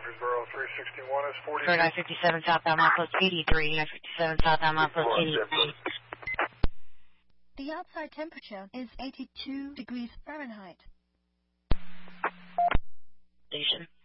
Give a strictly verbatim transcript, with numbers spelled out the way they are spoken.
Murfreesboro three sixty-one is forty. nine fifty-seven southbound milepost eighty-three, nine fifty-seven southbound milepost eighty-three. The outside temperature is eighty-two degrees Fahrenheit. Station.